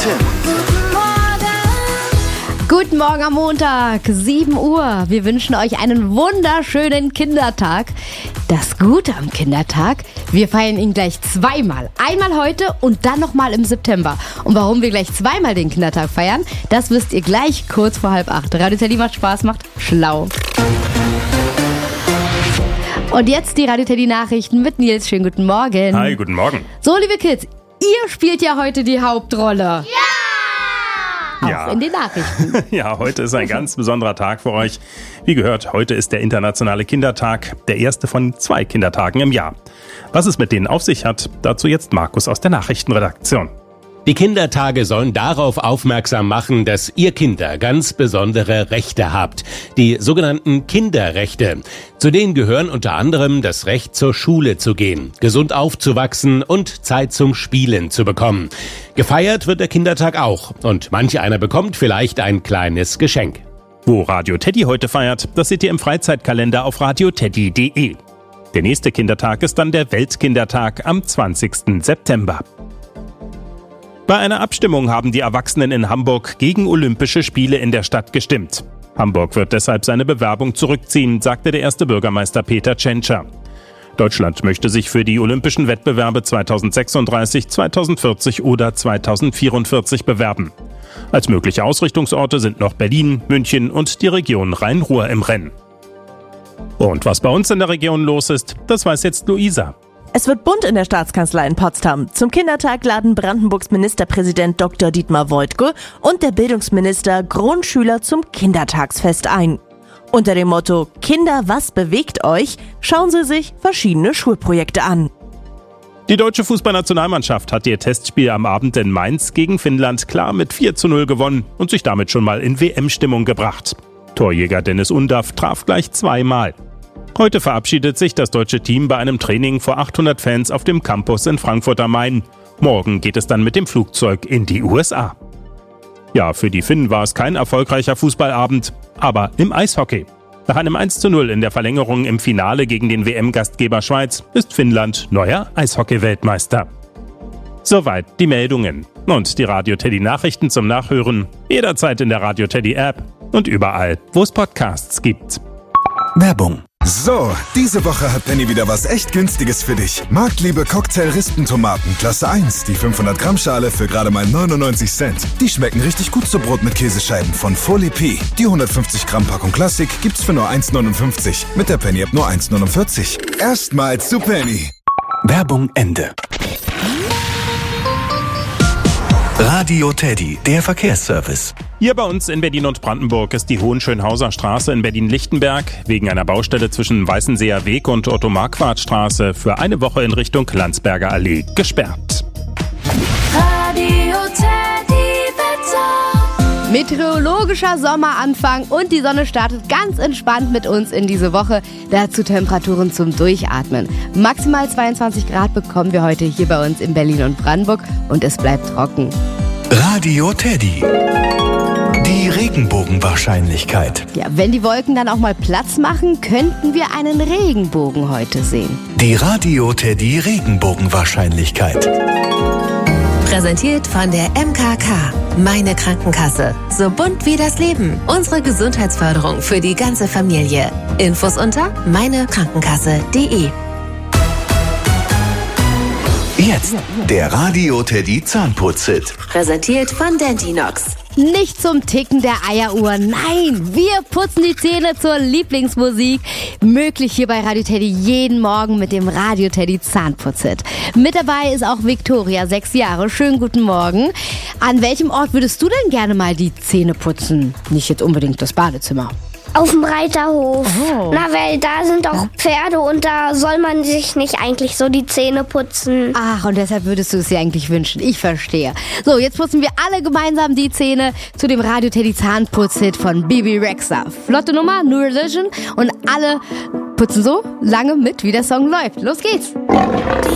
Guten Morgen am Montag, 7 Uhr. Wir wünschen euch einen wunderschönen Kindertag. Das Gute am Kindertag, wir feiern ihn gleich zweimal. Einmal heute und dann nochmal im September. Und warum wir gleich zweimal den Kindertag feiern, das wisst ihr gleich kurz vor 7:30. Radio Teddy macht Spaß, macht schlau. Und jetzt die Radio Teddy Nachrichten mit Nils. Schönen guten Morgen. Hi, guten Morgen. So, liebe Kids, ihr spielt ja heute die Hauptrolle. Auch in den Nachrichten. Ja, heute ist ein ganz besonderer Tag für euch. Wie gehört, heute ist der internationale Kindertag, der erste von 2 Kindertagen im Jahr. Was es mit denen auf sich hat, dazu jetzt Markus aus der Nachrichtenredaktion. Die Kindertage sollen darauf aufmerksam machen, dass ihr Kinder ganz besondere Rechte habt. Die sogenannten Kinderrechte. Zu denen gehören unter anderem das Recht zur Schule zu gehen, gesund aufzuwachsen und Zeit zum Spielen zu bekommen. Gefeiert wird der Kindertag auch und manch einer bekommt vielleicht ein kleines Geschenk. Wo Radio Teddy heute feiert, das seht ihr im Freizeitkalender auf radioteddy.de. Der nächste Kindertag ist dann der Weltkindertag am 20. September. Bei einer Abstimmung haben die Erwachsenen in Hamburg gegen Olympische Spiele in der Stadt gestimmt. Hamburg wird deshalb seine Bewerbung zurückziehen, sagte der erste Bürgermeister Peter Tschentscher. Deutschland möchte sich für die Olympischen Wettbewerbe 2036, 2040 oder 2044 bewerben. Als mögliche Ausrichtungsorte sind noch Berlin, München und die Region Rhein-Ruhr im Rennen. Und was bei uns in der Region los ist, das weiß jetzt Luisa. Es wird bunt in der Staatskanzlei in Potsdam. Zum Kindertag laden Brandenburgs Ministerpräsident Dr. Dietmar Woidke und der Bildungsminister Grundschüler zum Kindertagsfest ein. Unter dem Motto »Kinder, was bewegt euch?« schauen sie sich verschiedene Schulprojekte an. Die deutsche Fußballnationalmannschaft hat ihr Testspiel am Abend in Mainz gegen Finnland klar mit 4:0 gewonnen und sich damit schon mal in WM-Stimmung gebracht. Torjäger Dennis Undaff traf gleich 2-mal. Heute verabschiedet sich das deutsche Team bei einem Training vor 800 Fans auf dem Campus in Frankfurt am Main. Morgen geht es dann mit dem Flugzeug in die USA. Ja, für die Finnen war es kein erfolgreicher Fußballabend, aber im Eishockey. Nach einem 1:0 in der Verlängerung im Finale gegen den WM-Gastgeber Schweiz ist Finnland neuer Eishockey-Weltmeister. Soweit die Meldungen. Und die Radio Teddy Nachrichten zum Nachhören jederzeit in der Radio Teddy App und überall, wo es Podcasts gibt. Werbung. So, diese Woche hat Penny wieder was echt Günstiges für dich. Marktliebe Cocktail-Rispentomaten, Klasse 1, die 500 Gramm Schale für gerade mal 99 Cent. Die schmecken richtig gut zu Brot mit Käsescheiben von Folie P. Die 150 Gramm Packung Klassik gibt's für nur 1,59. Mit der Penny App nur 1,49. Erstmals zu Penny. Werbung Ende. Radio Teddy, der Verkehrsservice. Hier bei uns in Berlin und Brandenburg ist die Hohenschönhauser Straße in Berlin-Lichtenberg wegen einer Baustelle zwischen Weißenseer Weg und Otto-Marquardt-Straße für eine Woche in Richtung Landsberger Allee gesperrt. Radio Teddy Wetter. Meteorologischer Sommeranfang und die Sonne startet ganz entspannt mit uns in diese Woche. Dazu Temperaturen zum Durchatmen. Maximal 22 Grad bekommen wir heute hier bei uns in Berlin und Brandenburg und es bleibt trocken. Radio Teddy. Die Regenbogenwahrscheinlichkeit. Ja, wenn die Wolken dann auch mal Platz machen, könnten wir einen Regenbogen heute sehen. Die Radio Teddy Regenbogenwahrscheinlichkeit. Präsentiert von der MKK. Meine Krankenkasse. So bunt wie das Leben. Unsere Gesundheitsförderung für die ganze Familie. Infos unter meinekrankenkasse.de. Jetzt der Radio Teddy Zahnputz-Hit. Präsentiert von Dentinox. Nicht zum Ticken der Eieruhr, nein, wir putzen die Zähne zur Lieblingsmusik. Möglich hier bei Radio Teddy jeden Morgen mit dem Radio Teddy Zahnputz-Hit. Mit dabei ist auch Viktoria, 6 Jahre. Schönen guten Morgen. An welchem Ort würdest du denn gerne mal die Zähne putzen? Nicht jetzt unbedingt das Badezimmer. Auf dem Reiterhof. Oh. Na, weil da sind doch Pferde und da soll man sich nicht eigentlich so die Zähne putzen. Ach, und deshalb würdest du es dir eigentlich wünschen. Ich verstehe. So, jetzt putzen wir alle gemeinsam die Zähne zu dem Radio Teddy Zahnputz-Hit von Bibi Rexha. Flotte Nummer, New Religion und alle putzen so lange mit, wie der Song läuft. Los geht's!